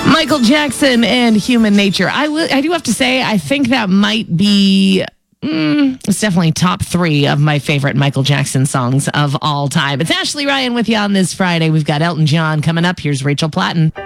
Michael Jackson and Human Nature. I do have to say, I think that might be, it's definitely top 3 of my favorite Michael Jackson songs of all time. It's Ashley Ryan with you on this Friday. We've got Elton John coming up. Here's Rachel Platten.